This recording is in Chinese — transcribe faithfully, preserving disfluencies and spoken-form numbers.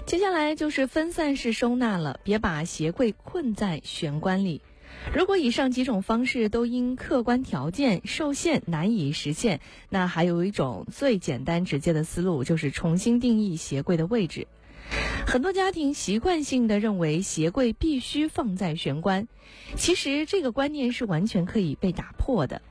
接下来就是分散式收纳了，别把鞋柜困在玄关里。如果以上几种方式都因客观条件受限难以实现，那还有一种最简单直接的思路，就是重新定义鞋柜的位置。很多家庭习惯性地认为鞋柜必须放在玄关，其实这个观念是完全可以被打破的。